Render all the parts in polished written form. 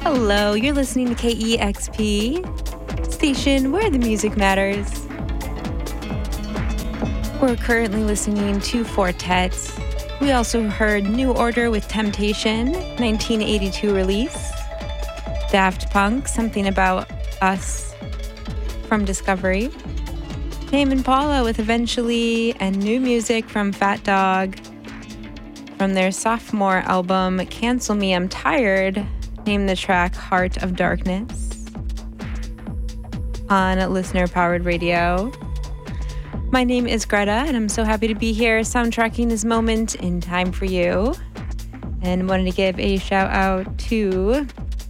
Hello, you're listening to KEXP, station where the music matters. We're currently listening to Fortet. We also heard New Order with Temptation, 1982 release. Daft Punk, Something About Us from Discovery. Tame Impala with Eventually, and new music from Fat Dog from their sophomore album, Cancel Me, I'm Tired. Name the track Heart of Darkness on listener-powered radio. My name is Greta, and I'm so happy to be here soundtracking this moment in time for you. And wanted to give a shout out to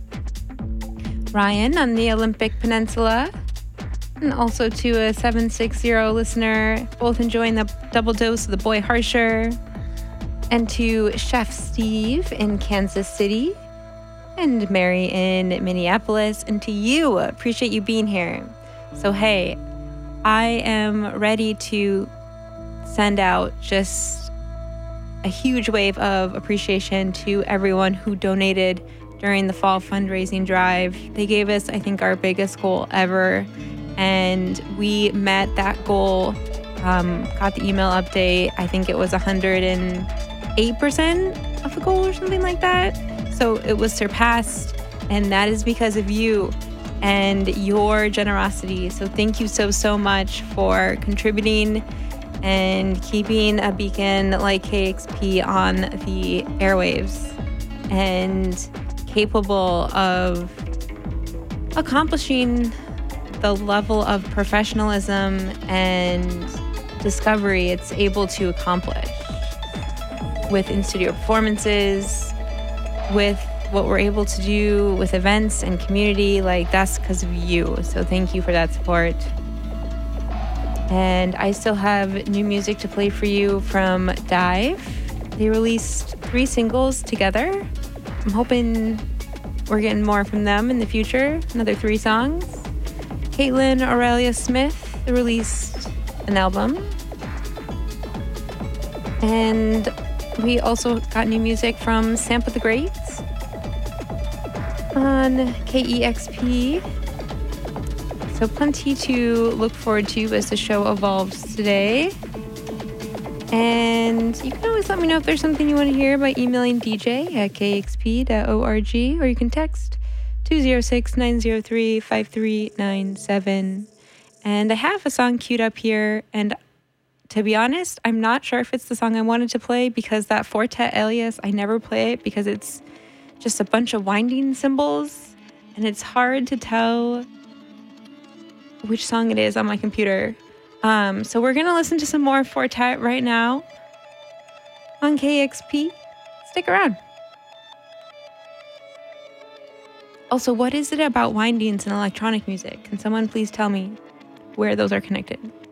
Ryan on the Olympic Peninsula, and also to a 760 listener, both enjoying the double dose of the Boy Harsher, and to Chef Steve in Kansas City, and Mary in Minneapolis, and to you. Appreciate you being here. So hey, I am ready to send out just a huge wave of appreciation to everyone who donated during the fall fundraising drive. They gave us, I think, our biggest goal ever, and we met that goal. Got the email update. I think it was 108% of the goal or something like that. So it was surpassed, and that is because of you and your generosity. So thank you so much for contributing and keeping a beacon like KEXP on the airwaves and capable of accomplishing the level of professionalism and discovery it's able to accomplish with in-studio performances, with what we're able to do with events and community. Like, that's because of you. So thank you for that support. And I still have new music to play for you from Dive. They released 3 singles together. I'm hoping we're getting more from them in the future. Another 3 songs. Caitlin Aurelia Smith released an album. And we also got new music from Sampa the Great on KEXP. So plenty to look forward to as the show evolves today. And you can always let me know if there's something you want to hear by emailing dj@kexp.org, or you can text 206-903-5397. And I have a song queued up here, and to be honest, I'm not sure if it's the song I wanted to play, because that Fortet alias, I never play it because it's just a bunch of winding cymbals, and it's hard to tell which song it is on my computer. So we're going to listen to some more Fortet right now on KEXP. Stick around. Also, what is it about windings and electronic music? Can someone please tell me where those are connected?